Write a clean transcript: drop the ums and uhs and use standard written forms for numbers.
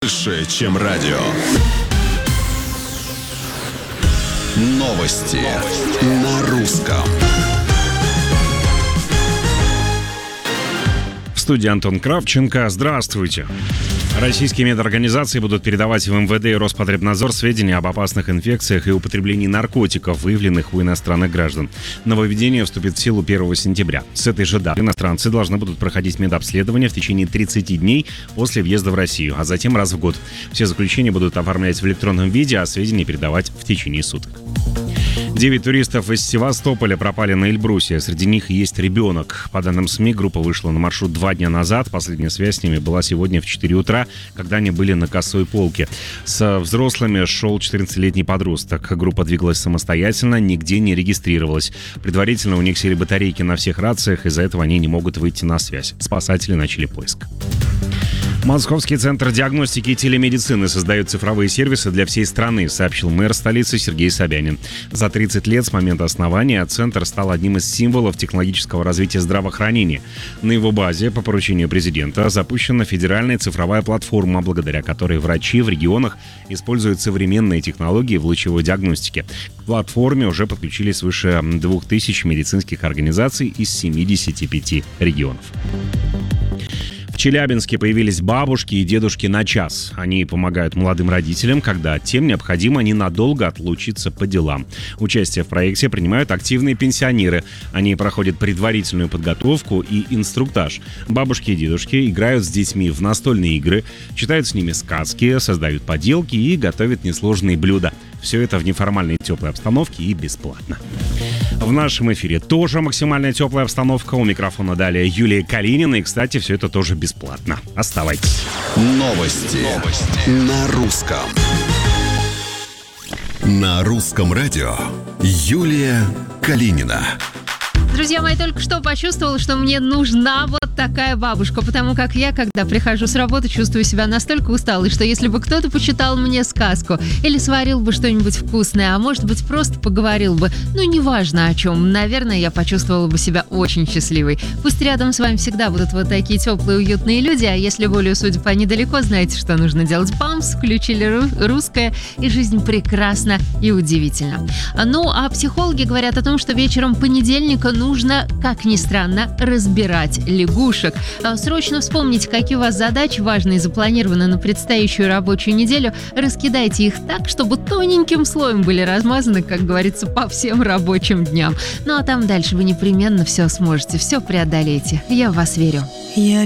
Больше, чем радио. Новости на русском. В студии Антон Кравченко. Здравствуйте. Российские медорганизации будут передавать в МВД и Роспотребнадзор сведения об опасных инфекциях и употреблении наркотиков, выявленных у иностранных граждан. Нововведение вступит в силу 1 сентября. С этой же даты иностранцы должны будут проходить медобследование в течение 30 дней после въезда в Россию, а затем раз в год. Все заключения будут оформлять в электронном виде, а сведения передавать в течение суток. 9 туристов из Севастополя пропали на Эльбрусе. Среди них есть ребенок. По данным СМИ, группа вышла на маршрут 2 дня назад. Последняя связь с ними была сегодня в 4 утра, когда они были на Косой Полке. С взрослыми шел 14-летний подросток. Группа двигалась самостоятельно, нигде не регистрировалась. Предварительно у них сели батарейки на всех рациях, из-за этого они не могут выйти на связь. Спасатели начали поиск. Московский центр диагностики и телемедицины создает цифровые сервисы для всей страны, сообщил мэр столицы Сергей Собянин. За 30 лет с момента основания центр стал одним из символов технологического развития здравоохранения. На его базе по поручению президента запущена федеральная цифровая платформа, благодаря которой врачи в регионах используют современные технологии в лучевой диагностике. К платформе уже подключились свыше 2000 медицинских организаций из 75 регионов. В Челябинске появились бабушки и дедушки на час. Они помогают молодым родителям, когда тем необходимо ненадолго отлучиться по делам. Участие в проекте принимают активные пенсионеры. Они проходят предварительную подготовку и инструктаж. Бабушки и дедушки играют с детьми в настольные игры, читают с ними сказки, создают поделки и готовят несложные блюда. Все это в неформальной теплой обстановке и бесплатно. В нашем эфире тоже максимальная теплая обстановка. У микрофона далее Юлия Калинина. И, кстати, все это тоже бесплатно. Оставайтесь. Новости на русском. На русском радио Юлия Калинина. Друзья мои, только что почувствовала, что мне нужна вот такая бабушка, потому как я, когда прихожу с работы, чувствую себя настолько усталой, что если бы кто-то почитал мне сказку или сварил бы что-нибудь вкусное, а может быть просто поговорил бы, неважно о чем, наверное, я почувствовала бы себя очень счастливой. Пусть рядом с вами всегда будут вот такие теплые, уютные люди, а если волю судеб они далеко, знаете, что нужно делать. Бамс, включили русское, и жизнь прекрасна и удивительна. А психологи говорят о том, что вечером понедельника нужно, как ни странно, разбирать лягушек. Срочно вспомните, какие у вас задачи важные запланированы на предстоящую рабочую неделю. Раскидайте их так, чтобы тоненьким слоем были размазаны, как говорится, по всем рабочим дням. А там дальше вы непременно все сможете, все преодолеете. Я в вас верю.